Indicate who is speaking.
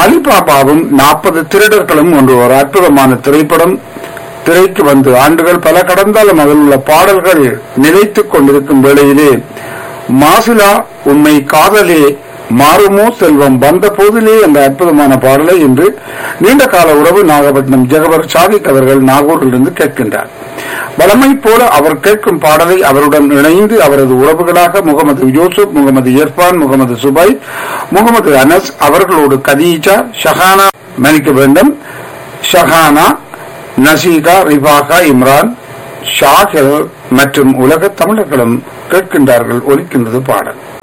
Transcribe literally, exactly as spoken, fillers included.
Speaker 1: அலிபாபாவும் நாற்பது திருடர்களும் ஒன்று ஒரு அற்புதமான திரைப்படம் திரைக்கு வந்து ஆண்டுகள் பல கடந்தாலும் அதில் உள்ள பாடல்கள் நிலைத்துக் கொண்டிருக்கும் வேளையிலே மாசிலா உண்மை காதலே மாறுமோ செல்வம் வந்த போதிலே என்ற அற்புதமான பாடலை இன்று நீண்ட கால உறவு நாகப்பட்டினம் ஜெகபர் சாதிக் அவர்கள் நாகூரிலிருந்து கேட்கின்றார். வளமை போல அவர் கேட்கும் பாடலை அவருடன் இணைந்து அவரது உறவுகளாக முகமது யூசுப், முகமது இர்பான், முகமது சுபை, முகமது அனஸ் அவர்களோடு கதீஜா, ஷஹானா மன்னிக்க வேண்டும் ஷஹானா, நசீகா, ரிபாகா, இம்ரான், ஷாகிர் மற்றும் உலக தமிழர்களும் கேட்கின்றார்கள். ஒலிக்கின்றது பாடல்.